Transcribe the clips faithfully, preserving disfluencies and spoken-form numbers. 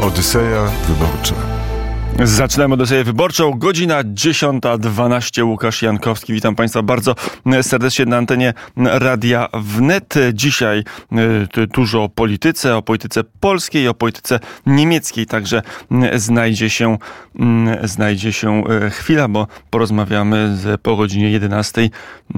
Odyseja Wyborcza. Zaczynamy Odyseję Wyborczą. Godzina dziesiąta dwanaście. Łukasz Jankowski. Witam Państwa bardzo serdecznie na antenie Radia Wnet. Dzisiaj dużo o polityce, o polityce polskiej, o polityce niemieckiej. Także znajdzie się, znajdzie się chwila, bo porozmawiamy z, po godzinie jedenastej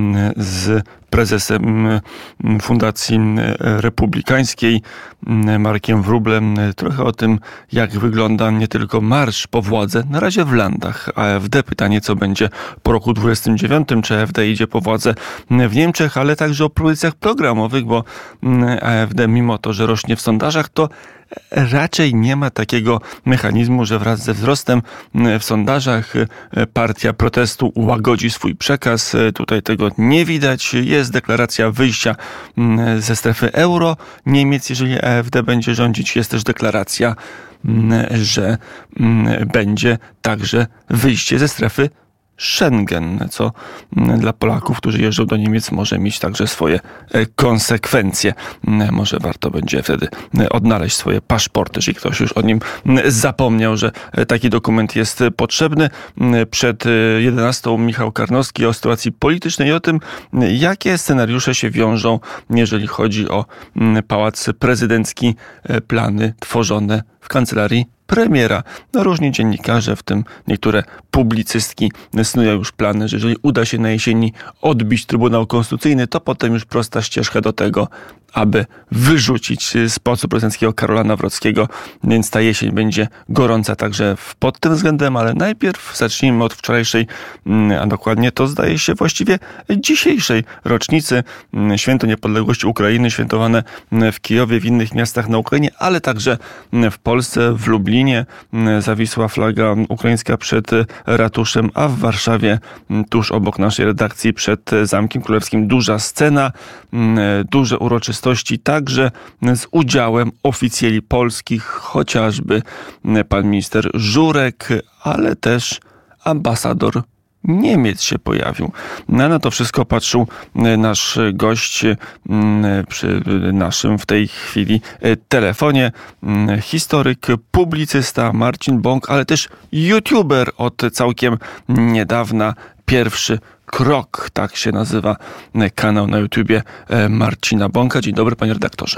z prezesem Fundacji Republikańskiej Markiem Wróblem. Trochę o tym, jak wygląda nie tylko marsz po władzę, na razie w Landach A F D. Pytanie, co będzie po roku dwudziestym dziewiątym, czy A F D idzie po władzę w Niemczech, ale także o propozycjach programowych, bo A F D, mimo to, że rośnie w sondażach, to raczej nie ma takiego mechanizmu, że wraz ze wzrostem w sondażach partia protestu łagodzi swój przekaz. Tutaj tego nie widać. Jest deklaracja wyjścia ze strefy euro Niemiec, jeżeli A F D będzie rządzić. Jest też deklaracja, że będzie także wyjście ze strefy Schengen, co dla Polaków, którzy jeżdżą do Niemiec, może mieć także swoje konsekwencje. Może warto będzie wtedy odnaleźć swoje paszporty, jeżeli ktoś już o nim zapomniał, że taki dokument jest potrzebny. Przed jedenastą Michał Karnowski o sytuacji politycznej i o tym, jakie scenariusze się wiążą, jeżeli chodzi o Pałac Prezydencki, plany tworzone w kancelarii premiera. No, różni dziennikarze, w tym niektóre publicystki, snują już plany, że jeżeli uda się na jesieni odbić Trybunał Konstytucyjny, to potem już prosta ścieżka do tego, aby wyrzucić z Pałacu Prezydenckiego Karola Nawrockiego, więc ta jesień będzie gorąca także pod tym względem, ale najpierw zacznijmy od wczorajszej, a dokładnie to zdaje się właściwie dzisiejszej rocznicy. Święto Niepodległości Ukrainy, świętowane w Kijowie, w innych miastach na Ukrainie, ale także w Polsce, w Lublinie zawisła flaga ukraińska przed ratuszem, a w Warszawie, tuż obok naszej redakcji, przed Zamkiem Królewskim, duża scena, duże uroczystości, także z udziałem oficjeli polskich, chociażby pan minister Żurek, ale też ambasador Niemiec się pojawił. Na to wszystko patrzył nasz gość przy naszym w tej chwili telefonie. Historyk, publicysta Marcin Bąk, ale też youtuber od całkiem niedawna. Pierwszy krok, tak się nazywa kanał na YouTubie Marcina Bąka. Dzień dobry, panie redaktorze.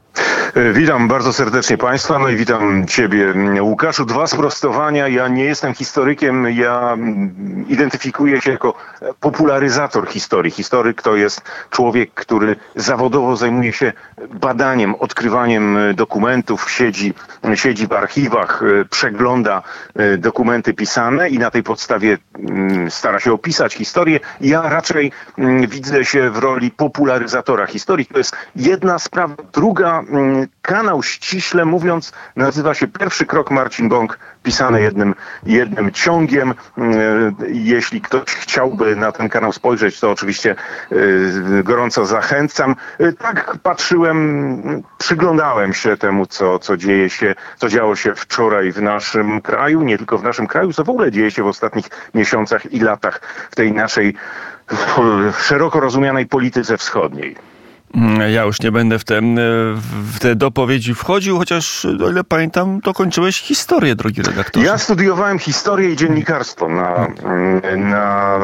Witam bardzo serdecznie Państwa, no i witam Ciebie, Łukaszu. Dwa sprostowania. Ja nie jestem historykiem, ja identyfikuję się jako popularyzator historii. Historyk to jest człowiek, który zawodowo zajmuje się badaniem, odkrywaniem dokumentów, siedzi, siedzi w archiwach, przegląda dokumenty pisane i na tej podstawie stara się opisać historię. Ja raczej widzę się w roli popularyzatora historii. To jest jedna sprawa. Druga, kanał, ściśle mówiąc, nazywa się Pierwszy Krok Marcin Bąk, pisane jednym, jednym ciągiem. Jeśli ktoś chciałby na ten kanał spojrzeć, to oczywiście gorąco zachęcam. Tak patrzyłem, przyglądałem się temu, co, co dzieje się, co działo się wczoraj w naszym kraju, nie tylko w naszym kraju, co w ogóle dzieje się w ostatnich miesiącach i latach w tej naszej szeroko rozumianej polityce wschodniej. Ja już nie będę w te, w te dopowiedzi wchodził, chociaż o ile pamiętam, to kończyłeś historię, drogi redaktorze. Ja studiowałem historię i dziennikarstwo na, na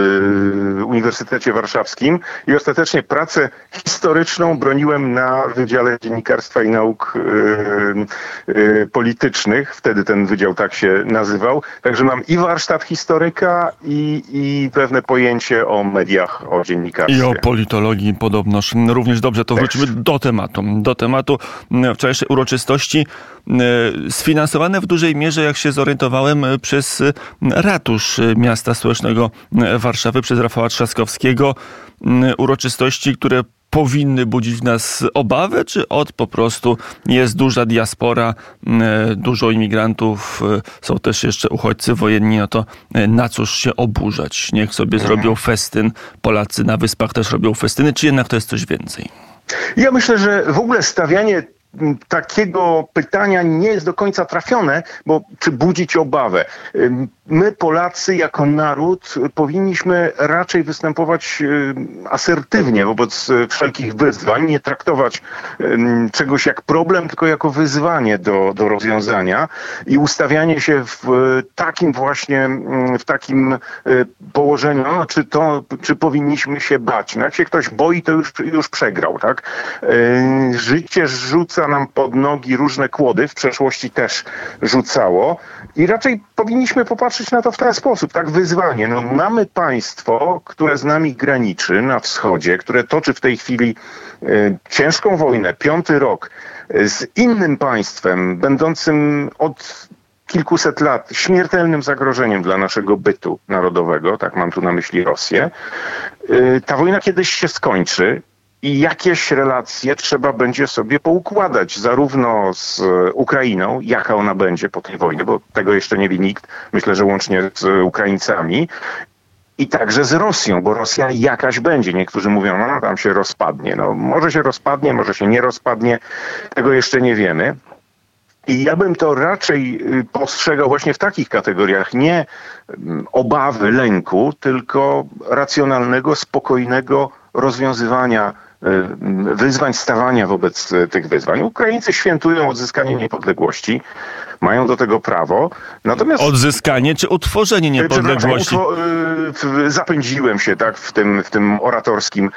y, Uniwersytecie Warszawskim i ostatecznie pracę historyczną broniłem na Wydziale Dziennikarstwa i Nauk y, y, Politycznych. Wtedy ten wydział tak się nazywał. Także mam i warsztat historyka i, i pewne pojęcie o mediach, o dziennikarstwie. I o politologii podobnoż. Również dobrze, to wrócimy do tematu. Do tematu wczorajszej uroczystości, sfinansowane w dużej mierze, jak się zorientowałem, przez ratusz miasta stołecznego Warszawy, przez Rafała Trzaskowskiego. Uroczystości, które powinny budzić w nas obawę, czy od po prostu jest duża diaspora, dużo imigrantów, są też jeszcze uchodźcy wojenni, no to na cóż się oburzać? Niech sobie zrobią festyn. Polacy na Wyspach też robią festyny, czy jednak to jest coś więcej? Ja myślę, że w ogóle stawianie takiego pytania nie jest do końca trafione, bo czy budzić obawę? My, Polacy, jako naród, powinniśmy raczej występować asertywnie wobec wszelkich wyzwań, nie traktować czegoś jak problem, tylko jako wyzwanie do, do rozwiązania i ustawianie się w takim właśnie, w takim położeniu, no, czy to, czy powinniśmy się bać. No, jak się ktoś boi, to już, już przegrał, tak? Życie rzuca nam pod nogi różne kłody, w przeszłości też rzucało i raczej powinniśmy popatrzeć na to w ten sposób, tak, wyzwanie. No, mamy państwo, które z nami graniczy na wschodzie, które toczy w tej chwili y, ciężką wojnę, piąty rok, y, z innym państwem, będącym od kilkuset lat śmiertelnym zagrożeniem dla naszego bytu narodowego, tak, mam tu na myśli Rosję. Y, ta wojna kiedyś się skończy. I jakieś relacje trzeba będzie sobie poukładać, zarówno z Ukrainą, jaka ona będzie po tej wojnie, bo tego jeszcze nie wie nikt, myślę, że łącznie z Ukraińcami, i także z Rosją, bo Rosja jakaś będzie. Niektórzy mówią, no tam się rozpadnie. No może się rozpadnie, może się nie rozpadnie, tego jeszcze nie wiemy. I ja bym to raczej postrzegał właśnie w takich kategoriach, nie obawy, lęku, tylko racjonalnego, spokojnego rozwiązywania wyzwań, stawania wobec tych wyzwań. Ukraińcy świętują odzyskanie niepodległości, mają do tego prawo. Natomiast odzyskanie czy utworzenie niepodległości? Utwo- zapędziłem się, tak, w tym, w tym oratorskim,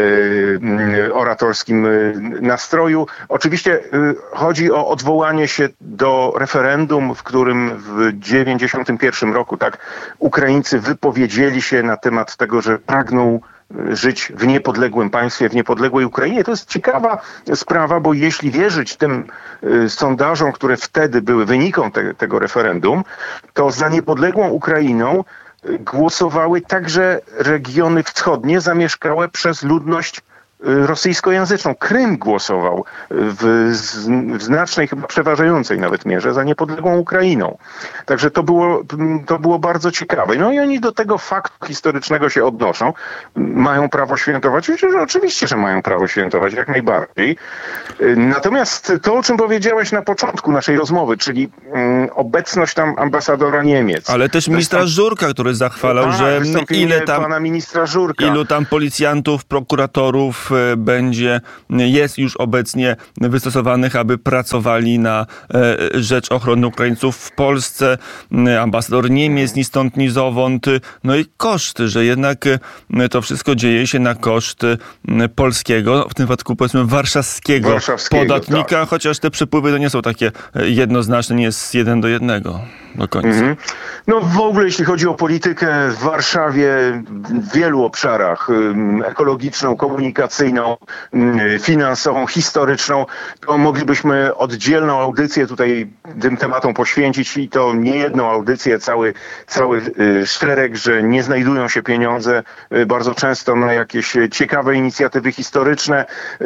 yy, oratorskim nastroju. Oczywiście yy, chodzi o odwołanie się do referendum, w którym w dziewięćdziesiątym pierwszym roku, tak, Ukraińcy wypowiedzieli się na temat tego, że pragną żyć w niepodległym państwie, w niepodległej Ukrainie. To jest ciekawa sprawa, bo jeśli wierzyć tym y, sondażom, które wtedy były wynikiem te, tego referendum, to za niepodległą Ukrainą y, głosowały także regiony wschodnie zamieszkałe przez ludność rosyjskojęzyczną. Krym głosował w, w znacznej, chyba przeważającej nawet mierze za niepodległą Ukrainą. Także to było, to było bardzo ciekawe. No i oni do tego faktu historycznego się odnoszą. Mają prawo świętować? Oczywiście, że mają prawo świętować, jak najbardziej. Natomiast to, o czym powiedziałeś na początku naszej rozmowy, czyli um, obecność tam ambasadora Niemiec. Ale też ministra Wystąp... Żurka, który zachwalał, A, że ile tam, pana ministra Żurka. ilu tam policjantów, prokuratorów będzie, jest już obecnie wystosowanych, aby pracowali na rzecz ochrony Ukraińców w Polsce. Ambasador Niemiec ni stąd, ni zowąd. No i koszty, że jednak to wszystko dzieje się na koszt polskiego, w tym wypadku powiedzmy warszawskiego, warszawskiego podatnika, tak. Chociaż te przepływy to nie są takie jednoznaczne, nie jest jeden do jednego do końca. Mhm. No w ogóle jeśli chodzi o politykę w Warszawie w wielu obszarach, ekologiczną, komunikacyjną, finansową, historyczną, to moglibyśmy oddzielną audycję tutaj tym tematom poświęcić i to nie jedną audycję, cały, cały szereg, że nie znajdują się pieniądze bardzo często na jakieś ciekawe inicjatywy historyczne.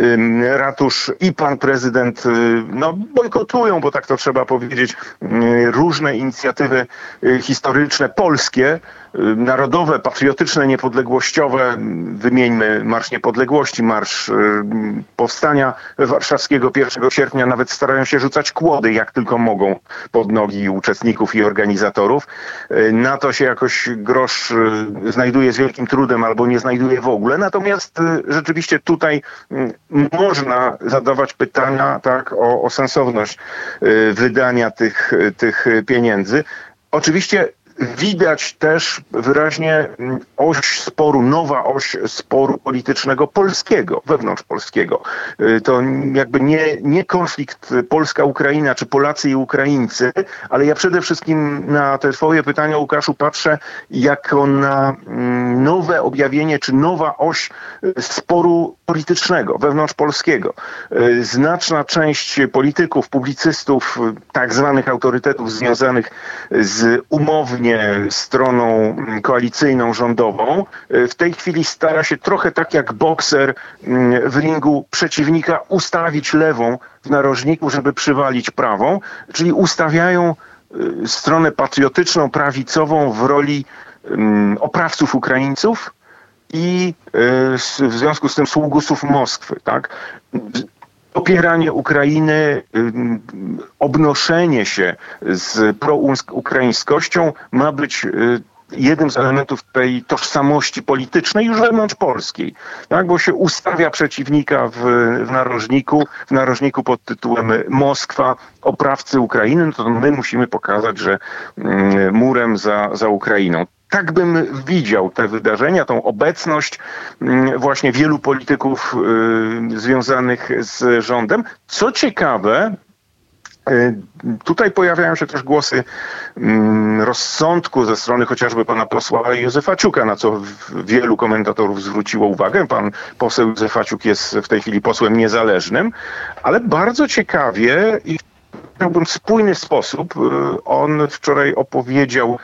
Ratusz i pan prezydent no, bojkotują, bo tak to trzeba powiedzieć, różne inicjatywy historyczne, polskie, narodowe, patriotyczne, niepodległościowe. Wymieńmy Marsz Niepodległości, Marsz Powstania Warszawskiego pierwszego sierpnia. Nawet starają się rzucać kłody, jak tylko mogą, pod nogi uczestników i organizatorów. Na to się jakoś grosz znajduje z wielkim trudem albo nie znajduje w ogóle. Natomiast rzeczywiście tutaj można zadawać pytania, tak, o, o sensowność wydania tych, tych pieniędzy. Oczywiście widać też wyraźnie oś sporu, nowa oś sporu politycznego polskiego, wewnątrzpolskiego. To jakby nie, nie konflikt Polska-Ukraina, czy Polacy i Ukraińcy, ale ja przede wszystkim na te twoje pytania, Łukaszu, patrzę jako na nowe objawienie, czy nowa oś sporu politycznego, wewnątrzpolskiego. Znaczna część polityków, publicystów, tak zwanych autorytetów związanych z umownie stroną koalicyjną, rządową, w tej chwili stara się trochę tak jak bokser w ringu przeciwnika ustawić lewą w narożniku, żeby przywalić prawą, czyli ustawiają stronę patriotyczną, prawicową w roli oprawców Ukraińców i w związku z tym sługusów Moskwy, tak? popieranie Ukrainy, obnoszenie się z proukraińskością ma być jednym z elementów tej tożsamości politycznej już wewnątrzpolskiej, tak? Bo się ustawia przeciwnika w, w narożniku, w narożniku pod tytułem Moskwa, oprawcy Ukrainy, no to my musimy pokazać, że mm, murem za, za Ukrainą. Tak bym widział te wydarzenia, tą obecność mm, właśnie wielu polityków y, związanych z rządem. Co ciekawe, tutaj pojawiają się też głosy rozsądku ze strony chociażby pana posła Józefaciuka, na co wielu komentatorów zwróciło uwagę. Pan poseł Józefaciuk jest w tej chwili posłem niezależnym, ale bardzo ciekawie i w spójny sposób on wczoraj opowiedział,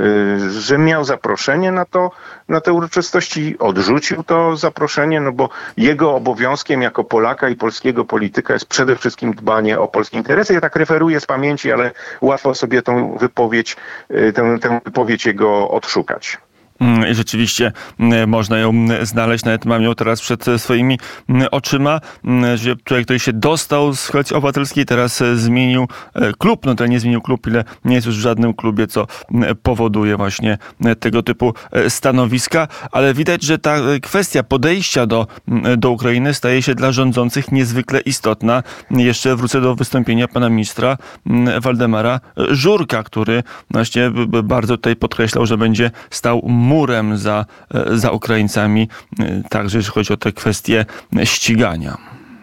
że miał zaproszenie na to, na te uroczystości, odrzucił to zaproszenie, no bo jego obowiązkiem jako Polaka i polskiego polityka jest przede wszystkim dbanie o polskie interesy. Ja tak referuję z pamięci, ale łatwo sobie tą wypowiedź, tę, tę wypowiedź jego odszukać. I rzeczywiście można ją znaleźć, nawet mam ją teraz przed swoimi oczyma, że człowiek, który się dostał z Koalicji Obywatelskiej, teraz zmienił klub, no to nie zmienił klub, ile nie jest już w żadnym klubie, co powoduje właśnie tego typu stanowiska, ale widać, że ta kwestia podejścia do, do Ukrainy staje się dla rządzących niezwykle istotna. Jeszcze wrócę do wystąpienia pana ministra Waldemara Żurka, który właśnie bardzo tutaj podkreślał, że będzie stał murem za, za Ukraińcami, także jeśli chodzi o te kwestie ścigania.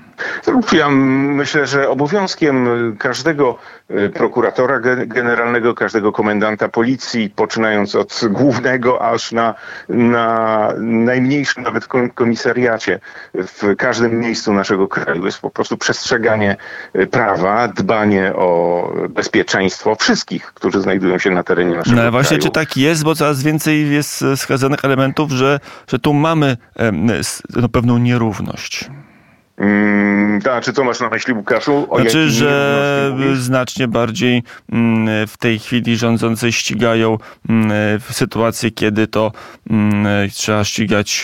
Ja myślę, że obowiązkiem każdego prokuratora generalnego, każdego komendanta policji, poczynając od głównego aż na, na najmniejszym nawet komisariacie w każdym miejscu naszego kraju, jest po prostu przestrzeganie prawa, dbanie o bezpieczeństwo wszystkich, którzy znajdują się na terenie naszego no, kraju. Właśnie, czy tak jest, bo coraz więcej jest wskazanych elementów, że, że tu mamy no, pewną nierówność. Hmm, a czy co masz na myśli, Łukaszu? O znaczy, że znacznie bardziej w tej chwili rządzący ścigają w sytuacji, kiedy to trzeba ścigać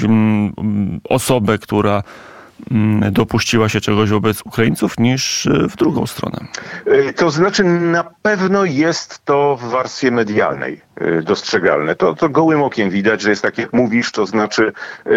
osobę, która dopuściła się czegoś wobec Ukraińców, niż w drugą stronę. To znaczy, na pewno jest to w warstwie medialnej dostrzegalne. To, to gołym okiem widać, że jest tak, jak mówisz, to znaczy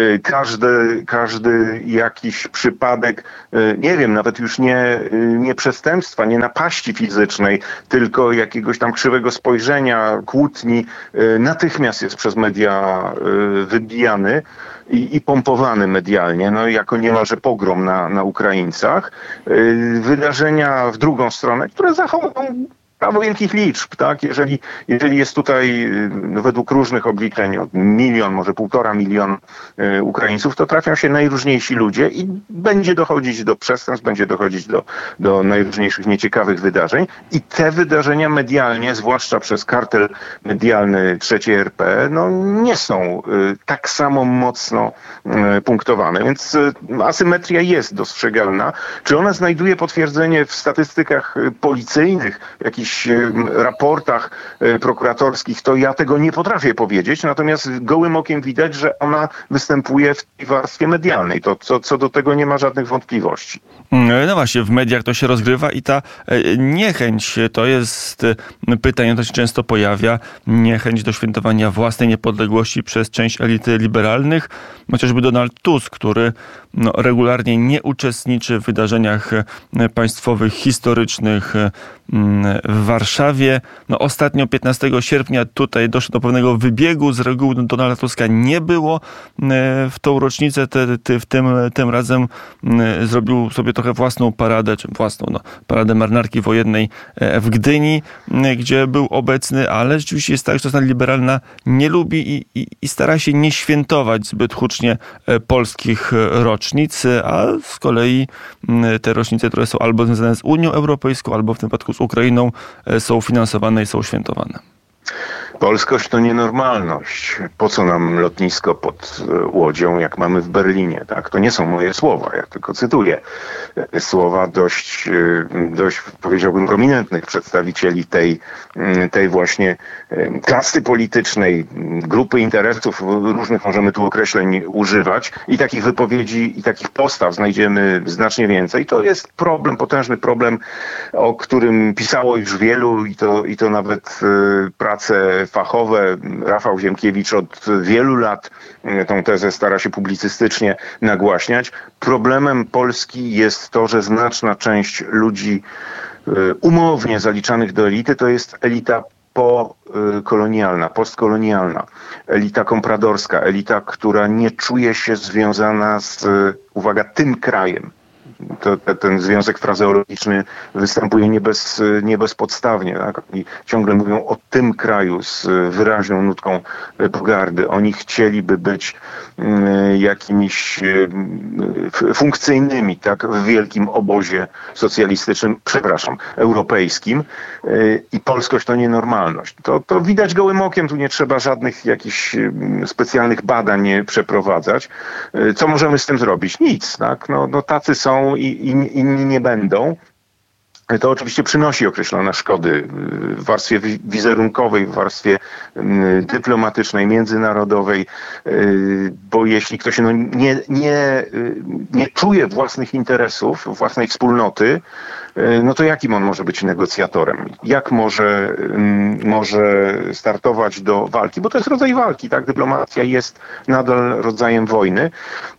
każdy, każdy jakiś przypadek, nie wiem, nawet już nie, nie przestępstwa, nie napaści fizycznej, tylko jakiegoś tam krzywego spojrzenia, kłótni, natychmiast jest przez media wybijany i, i pompowany medialnie, no jako niemalże pogrom na, na Ukraińcach. Wydarzenia w drugą stronę, które zachowują prawo wielkich liczb, tak? Jeżeli, jeżeli jest tutaj no, według różnych obliczeń milion, może półtora milion y, Ukraińców, to trafią się najróżniejsi ludzie i będzie dochodzić do przestępstw, będzie dochodzić do, do najróżniejszych nieciekawych wydarzeń. I te wydarzenia medialnie, zwłaszcza przez kartel medialny trzeciej R P, no, nie są y, tak samo mocno y, punktowane. Więc y, asymetria jest dostrzegalna. Czy ona znajduje potwierdzenie w statystykach policyjnych, jakichś raportach prokuratorskich, to ja tego nie potrafię powiedzieć, natomiast gołym okiem widać, że ona występuje w tej warstwie medialnej. To co, co do tego nie ma żadnych wątpliwości. No właśnie, w mediach to się rozgrywa i ta niechęć, to jest pytanie, to się często pojawia, niechęć do świętowania własnej niepodległości przez część elity liberalnych, chociażby Donald Tusk, który no, regularnie nie uczestniczy w wydarzeniach państwowych, historycznych w Warszawie. No, ostatnio piętnastego sierpnia tutaj doszło do pewnego wybiegu. Z reguły Donalda Tuska nie było w tą rocznicę. Te, te, w tym, tym razem zrobił sobie trochę własną paradę, czy własną, no, paradę marynarki wojennej w Gdyni, gdzie był obecny, ale rzeczywiście jest tak, że strona liberalna nie lubi i, i, i stara się nie świętować zbyt hucznie polskich rocznic, a z kolei te rocznice, które są albo związane z Unią Europejską, albo w tym przypadku z Ukrainą, są finansowane i są świętowane. Polskość to nienormalność. Po co nam lotnisko pod Łodzią, jak mamy w Berlinie? Tak? To nie są moje słowa, ja tylko cytuję. Słowa dość, dość powiedziałbym, prominentnych przedstawicieli tej, tej właśnie klasy politycznej, grupy interesów, różnych możemy tu określeń używać i takich wypowiedzi i takich postaw znajdziemy znacznie więcej. To jest problem, potężny problem, o którym pisało już wielu i to, i to nawet prace fachowe. Rafał Ziemkiewicz od wielu lat tą tezę stara się publicystycznie nagłaśniać. Problemem Polski jest to, że znaczna część ludzi umownie zaliczanych do elity to jest elita pokolonialna, postkolonialna, elita kompradorska, elita, która nie czuje się związana z, uwaga, tym krajem. To, te, ten związek frazeologiczny występuje nie, bez, nie bezpodstawnie. Tak? I ciągle mówią o tym kraju z wyraźną nutką pogardy. Oni chcieliby być y, jakimiś y, funkcyjnymi, tak? W wielkim obozie socjalistycznym, przepraszam, europejskim. Y, I polskość to nienormalność. To, to widać gołym okiem. Tu nie trzeba żadnych jakichś y, specjalnych badań przeprowadzać. Y, co możemy z tym zrobić? Nic. Tak? No, no tacy są i inni nie będą. To oczywiście przynosi określone szkody w warstwie wizerunkowej, w warstwie dyplomatycznej, międzynarodowej, bo jeśli ktoś no nie, nie, nie czuje własnych interesów, własnej wspólnoty, no to jakim on może być negocjatorem? Jak może, może startować do walki? Bo to jest rodzaj walki, tak? Dyplomacja jest nadal rodzajem wojny.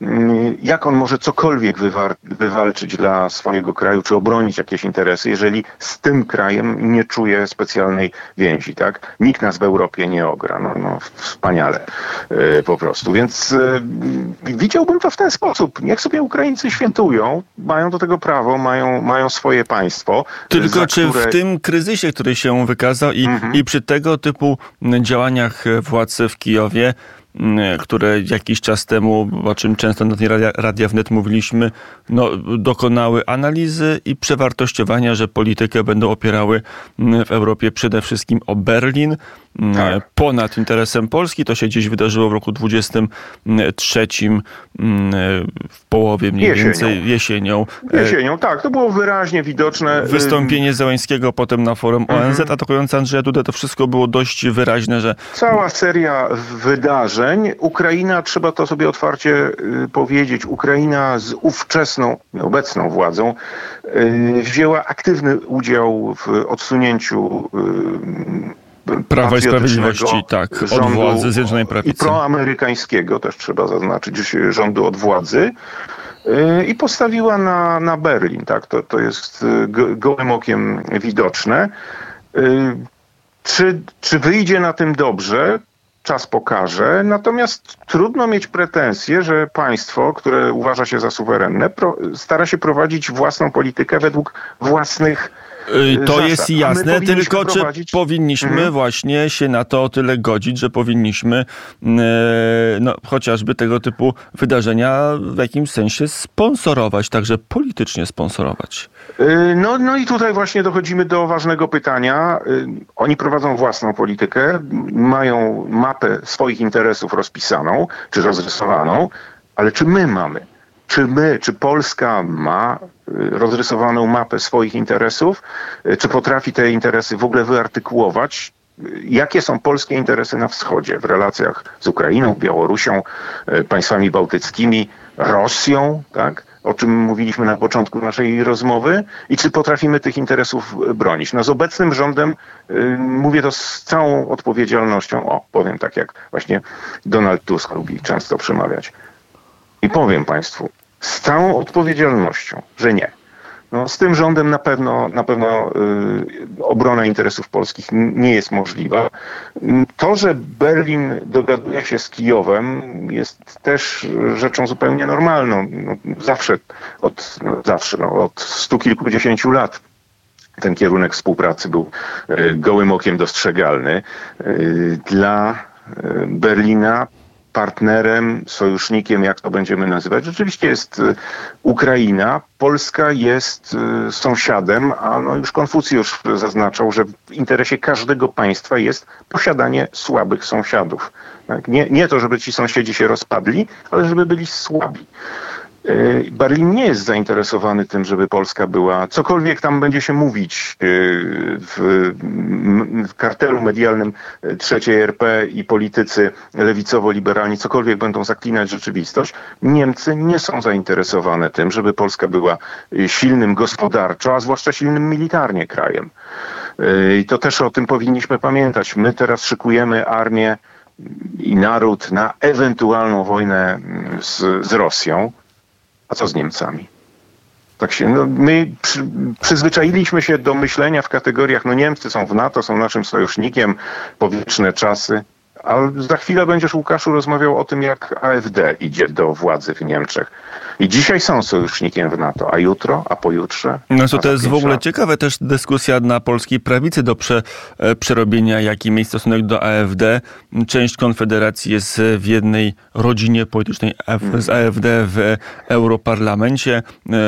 Jak on może cokolwiek wywar- wywalczyć dla swojego kraju, czy obronić jakieś interesy, jeżeli z tym krajem nie czuje specjalnej więzi, tak? Nikt nas w Europie nie ogra. No, no wspaniale yy, po prostu. Więc yy, widziałbym to w ten sposób. Niech sobie Ukraińcy świętują, mają do tego prawo, mają, mają swoje państwo. Tylko czy które... w tym kryzysie, który się wykazał i, mhm. i przy tego typu działaniach władz w Kijowie, które jakiś czas temu, o czym często na tej Radia, Radia Wnet mówiliśmy, no, dokonały analizy i przewartościowania, że politykę będą opierały w Europie przede wszystkim o Berlin, tak. ponad interesem Polski. To się gdzieś wydarzyło w roku dwudziestym trzecim, w połowie mniej jesienią. więcej, jesienią. Jesienią, tak, to było wyraźnie widoczne. Wystąpienie Zełańskiego potem na forum O N Z, mhm. atakując Andrzeja Dudę, to wszystko było dość wyraźne, że... Cała seria wydarzeń. Ukraina, trzeba to sobie otwarcie y, powiedzieć, Ukraina z ówczesną, obecną władzą y, wzięła aktywny udział w odsunięciu y, Prawa i Sprawiedliwości, tak, od władzy Zjednoczonej Prawicy. I proamerykańskiego, też trzeba zaznaczyć, rządu od władzy. Y, I postawiła na, na Berlin, tak, to, to jest go, gołym okiem widoczne. Y, czy, czy wyjdzie na tym dobrze? Czas pokaże, natomiast trudno mieć pretensje, że państwo, które uważa się za suwerenne, pro, stara się prowadzić własną politykę według własnych To zasad. jest jasne, tylko prowadzić... czy powinniśmy mhm. właśnie się na to o tyle godzić, że powinniśmy no, chociażby tego typu wydarzenia w jakimś sensie sponsorować, także politycznie sponsorować. No, no i tutaj właśnie dochodzimy do ważnego pytania. Oni prowadzą własną politykę, mają mapę swoich interesów rozpisaną, czy rozrysowaną, ale czy my mamy? Czy my, czy Polska ma rozrysowaną mapę swoich interesów? Czy potrafi te interesy w ogóle wyartykułować? Jakie są polskie interesy na wschodzie w relacjach z Ukrainą, Białorusią, państwami bałtyckimi, Rosją, tak? O czym mówiliśmy na początku naszej rozmowy i czy potrafimy tych interesów bronić. No z obecnym rządem y, mówię to z całą odpowiedzialnością, o powiem tak jak właśnie Donald Tusk lubi często przemawiać. I powiem państwu z całą odpowiedzialnością, że nie. No, z tym rządem na pewno, na pewno y, obrona interesów polskich nie jest możliwa. To, że Berlin dogaduje się z Kijowem, jest też rzeczą zupełnie normalną. No, zawsze, od, no, zawsze, no, od stu kilkudziesięciu lat ten kierunek współpracy był y, gołym okiem dostrzegalny. Y, dla Berlina partnerem, sojusznikiem, jak to będziemy nazywać, rzeczywiście jest Ukraina. Polska jest sąsiadem, a no już Konfucjusz zaznaczał, że w interesie każdego państwa jest posiadanie słabych sąsiadów. Tak? Nie, nie to, żeby ci sąsiedzi się rozpadli, ale żeby byli słabi. Berlin nie jest zainteresowany tym, żeby Polska była, cokolwiek tam będzie się mówić w, w kartelu medialnym trzeciej R P i politycy lewicowo-liberalni, cokolwiek będą zaklinać rzeczywistość. Niemcy nie są zainteresowane tym, żeby Polska była silnym gospodarczo, a zwłaszcza silnym militarnie krajem. I to też o tym powinniśmy pamiętać. My teraz szykujemy armię i naród na ewentualną wojnę z, z Rosją. A co z Niemcami? Tak się, no, my przy, przyzwyczailiśmy się do myślenia w kategoriach, no Niemcy są w NATO, są naszym sojusznikiem, po wieczne czasy. Ale za chwilę będziesz, Łukaszu, rozmawiał o tym, jak A F D idzie do władzy w Niemczech. I dzisiaj są sojusznikiem w NATO, a jutro, a pojutrze? No to, to jest w ogóle ciekawe też dyskusja na polskiej prawicy do prze, przerobienia, jaki mieć stosunek do A F D. Część Konfederacji jest w jednej rodzinie politycznej z A F D w Europarlamencie.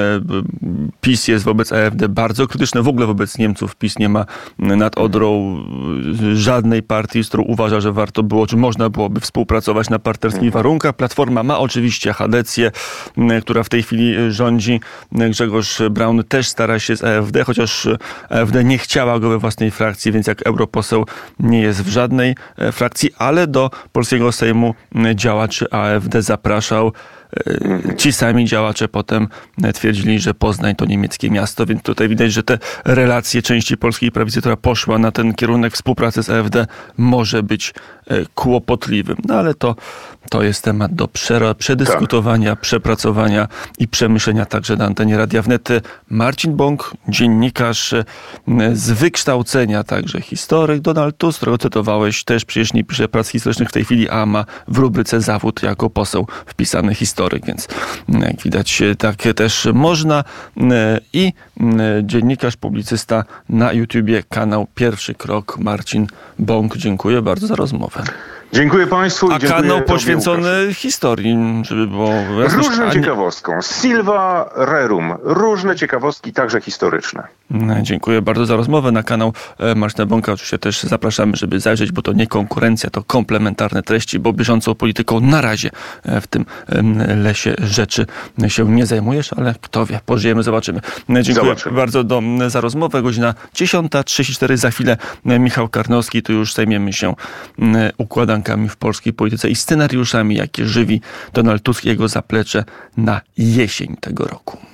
PiS jest wobec A F D bardzo krytyczny. W ogóle wobec Niemców PiS nie ma nad Odrą żadnej partii, z którą uważa, że warto było, czy można byłoby współpracować na partnerskich warunkach. Platforma ma oczywiście Hadecję, która w tej chwili rządzi. Grzegorz Braun też stara się z A F D, chociaż A F D nie chciała go we własnej frakcji, więc jak europoseł nie jest w żadnej frakcji, ale do polskiego Sejmu działaczy A F D zapraszał. Ci sami działacze potem twierdzili, że Poznań to niemieckie miasto, więc tutaj widać, że te relacje części polskiej prawicy, która poszła na ten kierunek współpracy z A F D, może być kłopotliwym. No ale to, to jest temat do przedyskutowania, przepracowania i przemyślenia także na antenie Radia Wnet. Marcin Bąk, dziennikarz z wykształcenia, także historyk. Donald Tusk, którego cytowałeś, też przecież nie pisze prac historycznych w tej chwili, a ma w rubryce zawód jako poseł wpisany historyk, więc jak widać tak też można. I dziennikarz, publicysta na YouTubie, kanał Pierwszy Krok, Marcin Bąk. Dziękuję bardzo za rozmowę. Dziękuję Państwu. A dziękuję kanał poświęcony historii, żeby było... Różnym a... ciekawostkom. Silva Rerum. Różne ciekawostki, także historyczne. Dziękuję bardzo za rozmowę. Na kanał Marcina Bąka oczywiście też zapraszamy, żeby zajrzeć, bo to nie konkurencja, to komplementarne treści, bo bieżącą polityką na razie w tym lesie rzeczy się nie zajmujesz, ale kto wie, pożyjemy, zobaczymy. Dziękuję zobaczymy. bardzo do, za rozmowę. Godzina dziesiąta trzydzieści cztery. Za chwilę Michał Karnowski. Tu już zajmiemy się układankami w polskiej polityce i scenariuszami, jakie żywi Donald Tusk i jego zaplecze na jesień tego roku.